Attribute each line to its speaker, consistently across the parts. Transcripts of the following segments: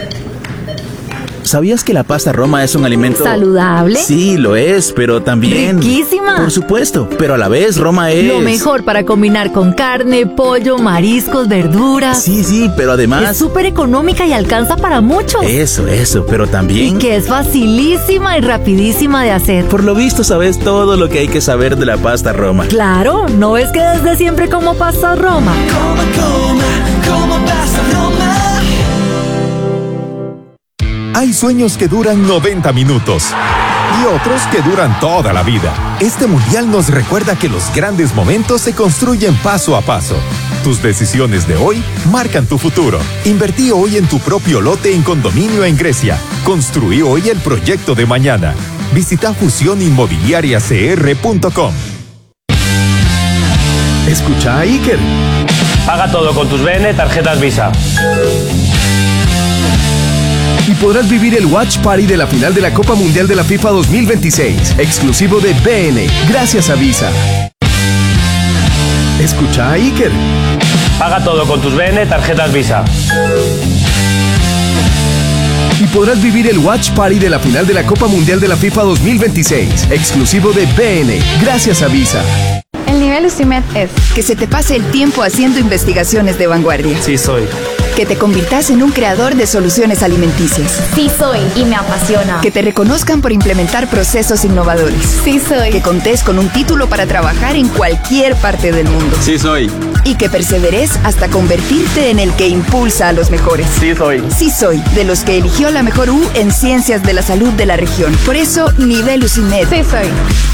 Speaker 1: ¿Sabías que la pasta Roma es un alimento
Speaker 2: ¿saludable?
Speaker 1: Sí, lo es, pero también...
Speaker 2: ¡riquísima!
Speaker 1: Por supuesto, pero a la vez Roma es...
Speaker 2: lo mejor para combinar con carne, pollo, mariscos, verduras.
Speaker 1: Sí, pero además...
Speaker 2: es súper económica y alcanza para muchos.
Speaker 1: Eso, pero también...
Speaker 2: y que es facilísima y rapidísima de hacer.
Speaker 1: Por lo visto sabes todo lo que hay que saber de la pasta Roma.
Speaker 2: Claro, ¿no ves que desde siempre como pasta Roma?
Speaker 3: Como pasta Roma.
Speaker 4: Hay sueños que duran 90 minutos y otros que duran toda la vida. Este mundial nos recuerda que los grandes momentos se construyen paso a paso. Tus decisiones de hoy marcan tu futuro. Invertí hoy en tu propio lote en condominio en Grecia. Construí hoy el proyecto de mañana. Visita fusioninmobiliariacr.com.
Speaker 5: Escucha a Iker.
Speaker 6: Paga todo con tus BN tarjetas Visa.
Speaker 5: Y podrás vivir el Watch Party de la final de la Copa Mundial de la FIFA 2026, exclusivo de BN, gracias a Visa. Escucha a Iker.
Speaker 6: Paga todo con tus BN tarjetas Visa.
Speaker 5: Y podrás vivir el Watch Party de la final de la Copa Mundial de la FIFA 2026, exclusivo de BN, gracias a Visa.
Speaker 7: El nivel UCIMED es
Speaker 8: que se te pase el tiempo haciendo investigaciones de vanguardia.
Speaker 6: Sí soy.
Speaker 8: Que te conviertas en un creador de soluciones alimenticias.
Speaker 7: Sí soy y me apasiona.
Speaker 8: Que te reconozcan por implementar procesos innovadores.
Speaker 7: Sí soy.
Speaker 8: Que contés con un título para trabajar en cualquier parte del mundo.
Speaker 6: Sí soy.
Speaker 8: Y que perseveres hasta convertirte en el que impulsa a los mejores.
Speaker 6: Sí soy.
Speaker 8: Sí soy, de los que eligió la mejor U en Ciencias de la Salud de la región. Por eso, nivel UCIMED.
Speaker 7: Sí soy.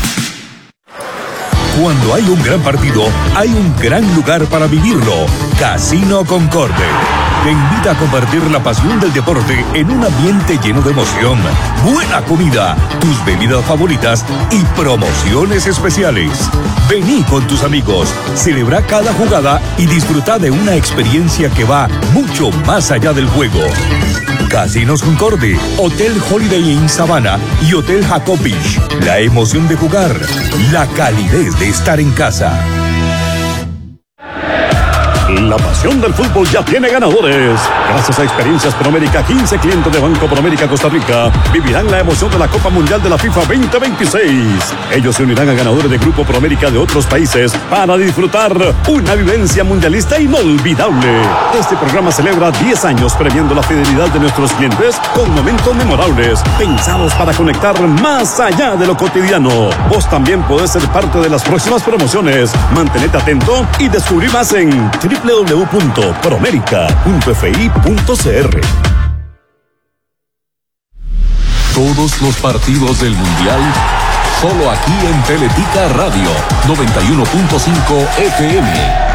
Speaker 4: Cuando hay un gran partido, hay un gran lugar para vivirlo. Casino Concorde te invita a compartir la pasión del deporte en un ambiente lleno de emoción, buena comida, tus bebidas favoritas y promociones especiales. Vení con tus amigos, celebra cada jugada y disfruta de una experiencia que va mucho más allá del juego. Casinos Concorde, Hotel Holiday Inn Savannah y Hotel Jacob Beach. La emoción de jugar, la calidez de estar en casa.
Speaker 9: La pasión del fútbol ya tiene ganadores. Gracias a Experiencias Promérica, 15 clientes de Banco Promérica Costa Rica vivirán la emoción de la Copa Mundial de la FIFA 2026. Ellos se unirán a ganadores de Grupo Promérica de otros países para disfrutar una vivencia mundialista inolvidable. Este programa celebra 10 años premiando la fidelidad de nuestros clientes con momentos memorables, pensados para conectar más allá de lo cotidiano. Vos también podés ser parte de las próximas promociones. Mantenete atento y descubrí más en www.promerica.fi.cr.
Speaker 10: Todos los partidos del Mundial, solo aquí en Teletica Radio 91.5 FM.